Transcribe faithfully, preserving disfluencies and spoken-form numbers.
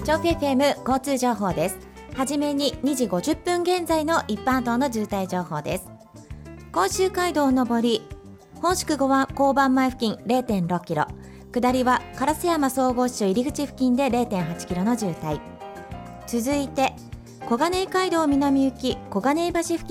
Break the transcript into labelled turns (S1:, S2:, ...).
S1: 調布 エフエム 交通情報です。はじめににじごじゅっぷん現在の一般道の渋滞情報です。甲州街道上り本宿交番前付近 れいてんろっキロ、下りは烏山総合支所入り口付近で れいてんはちキロの渋滞。続いて小金井街道南行き小金井橋付近